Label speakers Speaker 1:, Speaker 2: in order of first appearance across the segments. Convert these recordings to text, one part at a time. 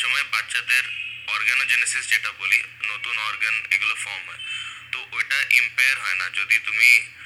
Speaker 1: সময় বাচ্চাদের অর্গানোজেনেসিস যেটা বলি, নতুন অর্গান এগুলো ফর্ম হয়, তো ওইটা ইম্পেয়ার হয় না যদি তুমি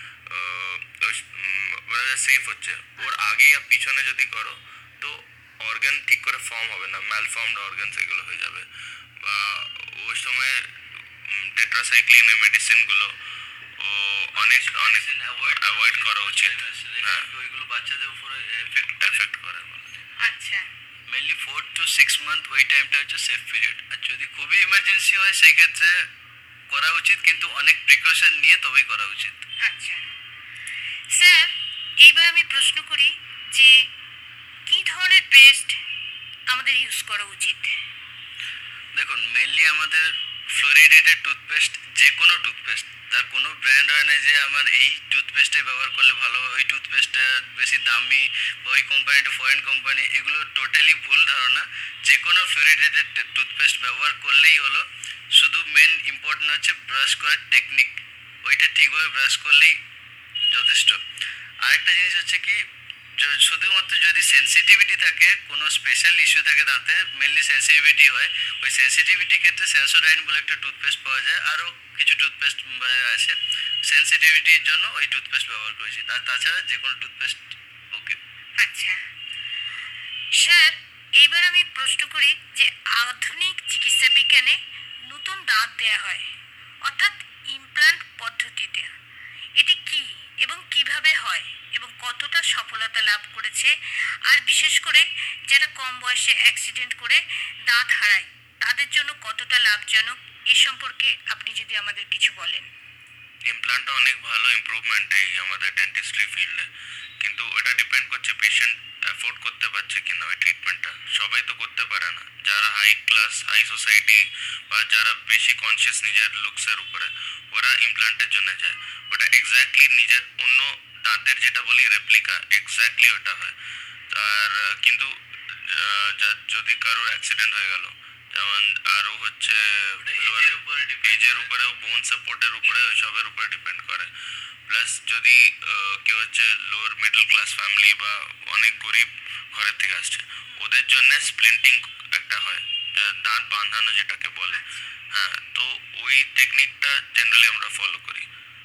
Speaker 1: সেফ হচ্ছে ওর আগে আর পিছনে যদি করো, তো অর্গান ঠিক করে ফর্ম হবে না, ম্যালফর্মড অর্গান সেগুলো হয়ে যাবে। বা ওই সময় টেট্রাসাইক্লিন এর মেডিসিনগুলো ও অনেক অনেক অ্যাভয়েড করা উচিত। হ্যাঁ,
Speaker 2: ওইগুলো বাচ্চাদের উপরে
Speaker 1: এফেক্ট করে।
Speaker 3: আচ্ছা,
Speaker 2: মেনলি 4 to 6 মান্থ ওই টাইমটা হচ্ছে সেফ পিরিয়ড। আর যদি খুবই ইমার্জেন্সি হয় সেই ক্ষেত্রে করা উচিত, কিন্তু অনেক প্রিকশন নিয়ে তবেই করা উচিত।
Speaker 3: আচ্ছা স্যার, এইবার আমি প্রশ্ন করি যে কি ধরনের পেস্ট আমাদের ইউজ করা উচিত?
Speaker 2: দেখুন, মেনলি আমাদের ফ্লোরিডেটেড টুথপেস্ট, যে কোনো টুথপেস্ট, তার কোনো ব্র্যান্ড হয় না যে আমার এই টুথপেস্টটাই ব্যবহার করলে ভালো, ওই টুথপেস্টটা বেশি দামি বা ওই কোম্পানিটা ফরেন কোম্পানি, এগুলো টোটালি ভুল ধারণা। যে কোনো ফ্লোরিডেটেড টুথপেস্ট ব্যবহার করলেই হলো। শুধু মেন ইম্পর্টেন্ট হচ্ছে ব্রাশ করার টেকনিক, ওইটা ঠিকভাবে ব্রাশ করলেই যথেষ্ট। আরেকটা জিনিস হচ্ছে কি, শুধুমাত্র যদি সেন্সিটিভিটি থাকে, কোনো স্পেশাল ইস্যু থাকে দাঁতে, মেনলি সেন্সিটিভিটি হয়, ওই সেন্সিটিভিটির ক্ষেত্রে সেন্সোডাইন বলে একটা টুথপেস্ট পাওয়া যায়, আরও কিছু টুথপেস্ট বাজারে আছে সেন্সিটিভিটির জন্য, ওই টুথপেস্ট ব্যবহার করেছি। আর তাছাড়া যে কোনো টুথপেস্ট ওকে।
Speaker 3: আচ্ছা স্যার, এইবার আমি প্রশ্ন করি যে আধুনিক চিকিৎসা বিজ্ঞানে নতুন দাঁত দেয়া হয়, অর্থাৎ ইমপ্লান্ট পদ্ধতিতে, এটি কি এবং কিভাবে হয় এবং কতটা সফলতা লাভ করেছে? আর বিশেষ করে যারা কম বয়সে অ্যাক্সিডেন্ট করে দাঁত হারায় তাদের জন্য কতটা লাভজনক, এ সম্পর্কে আপনি যদি আমাদের কিছু বলেন।
Speaker 1: ইমপ্লান্টটা অনেক ভালো ইমপ্রুভমেন্ট এই আমাদের ডেন্টিস্ট্রি ফিল্ডে, কিন্তু ওটা ডিপেন্ড করছে পেশেন্ট অ্যাফোর্ড করতে পারছে কিনা ওই ট্রিটমেন্টটা। সবাই তো করতে পারে না, যারা হাই ক্লাস হাই সোসাইটি বা যারা বেশি কনসিয়াস নিজের লুকসের উপরে, ওরা ইমপ্লান্টের জন্য যায়। ওটা এক্স্যাক্টলি নিজের অন্য দাঁতের যেটা বলি রেপ্লিকা, এক্স্যাক্টলি ওটা হয়। আর কিন্তু যদি কারোর অ্যাক্সিডেন্ট হয়ে গেল, যেমন আরও হচ্ছে এজের উপরে, বোন সাপোর্টের উপরে, সবের উপরে ডিপেন্ড করে। প্লাস যদি কেউ হচ্ছে লোয়ার মিডল ক্লাস ফ্যামিলি বা অনেক গরিব ঘরের থেকে আসছে, ওদের জন্য স্প্লিন্টিং একটা হয়, দাঁত বাঁধানো যেটাকে বলে। হ্যাঁ, তো ওই টেকনিকটা জেনারেলি আমরা ফলো করি।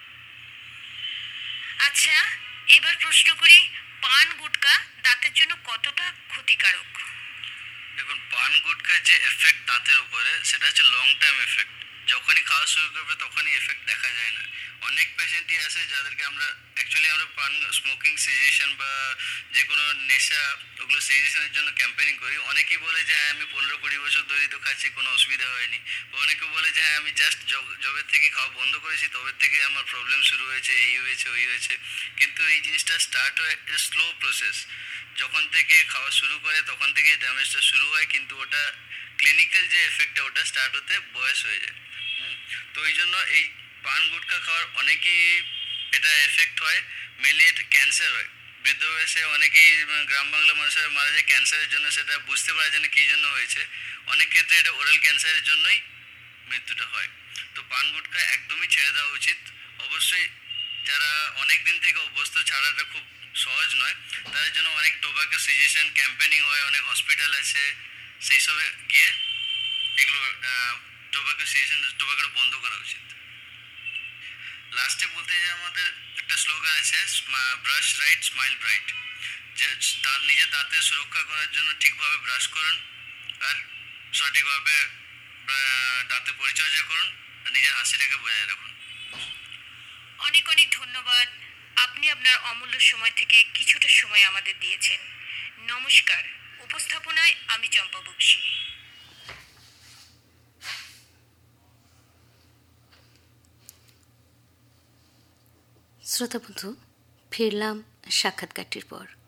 Speaker 3: আচ্ছা, এবার প্রশ্ন করি, পান গুটকা দাঁতের জন্য কতটা ক্ষতিকারক?
Speaker 2: দেখুন, পান গুটকার যে এফেক্ট দাঁতের উপরে, সেটা হচ্ছে লং টাইম এফেক্ট। যখনই খাওয়া শুরু করবে তখনই এফেক্ট দেখা যায় না। অনেক পেশেন্টই আছে যাদেরকে আমরা পান স্মোকিং সিজেশন বা যে কোনো নেশা, ওগুলো সিজেশনের জন্য ক্যাম্পেনিং করি। অনেকেই বলে যে হ্যাঁ, আমি 15-20 বছর ধরেই তো খাচ্ছি, কোনো অসুবিধা হয়নি। বা অনেকে বলে যে হ্যাঁ, আমি জাস্ট জবের থেকে খাওয়া বন্ধ করেছি, তবে থেকে আমার প্রবলেম শুরু হয়েছে, এই হয়েছে ওই হয়েছে। কিন্তু এই জিনিসটা স্টার্ট হয় স্লো প্রসেস। যখন থেকে খাওয়া শুরু করে তখন থেকে ড্যামেজটা শুরু হয়, কিন্তু ওটা ক্লিনিক্যাল যে এফেক্টটা, ওটা স্টার্ট হতে বয়স হয়ে যায়। তো এই জন্য এই পান গুটখা খাওয়ার অনেকেই এটা এফেক্ট হয়। মেনলি এটা ক্যান্সার হয় বৃদ্ধ বয়সে, অনেকেই গ্রাম বাংলা মানুষেরা মারা যায় ক্যান্সারের জন্য, সেটা বুঝতে পারে যে কী জন্য হয়েছে। অনেক ক্ষেত্রে এটা ওরাল ক্যান্সারের জন্যই মৃত্যুটা হয়। তো পান গুটখা একদমই ছেড়ে দেওয়া উচিত। অবশ্যই যারা অনেক দিন থেকে অভ্যস্ত, ছাড়াটা খুব সহজ নয়, তাদের জন্য অনেক টোবাকো সিজেশন ক্যাম্পেনিং হয়, অনেক হসপিটাল আছে, সেই সবে গিয়ে এগুলো টোবাকোটা বন্ধ করা উচিত। লাস্টে বলতে যে আমাদের একটা স্লোগান আছে, ব্রাশ রাইট স্মাইল ব্রাইট, যে তার নিজের দাঁতের সুরক্ষা করার জন্য ঠিকভাবে ব্রাশ করুন আর সঠিকভাবে দাঁতের পরিচর্যা করুন আর নিজের হাসিটাকে বজায় রাখুন।
Speaker 3: অনেক অনেক ধন্যবাদ, আপনি আপনার অমূল্য সময় থেকে কিছুটা সময় আমাদের দিয়েছেন। নমস্কার। উপস্থাপনায় আমি চম্পা বক্সী।
Speaker 4: শ্রোতাবন্ধু, ফিরলাম সাক্ষাৎকারটির পর।